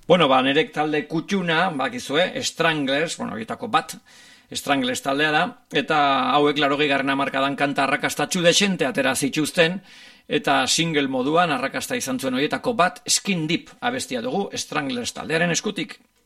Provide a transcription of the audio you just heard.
Bueno, nerek talde kutxuna, bakizue, Stranglers, horietako bat, Stranglers taldea da, eta hauek 80. hamarkadan kanta arrakastatxu desente atera zituzten, eta single moduan arrakasta izan zuen horietako bat, Skin Deep abestia dugu, Stranglers taldearen eskutik.